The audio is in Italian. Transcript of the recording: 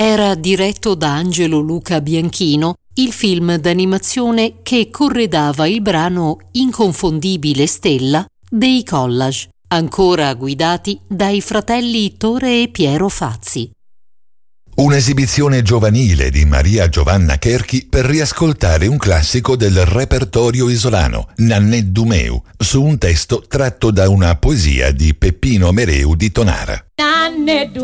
era diretto da Angelo Luca Bianchino, il film d'animazione che corredava il brano Inconfondibile Stella dei Collage, ancora guidati dai fratelli Ittore e Piero Fazzi. Un'esibizione giovanile di Maria Giovanna Cherchi per riascoltare un classico del repertorio isolano, Nanne Dumeu, su un testo tratto da una poesia di Peppino Mereu di Tonara.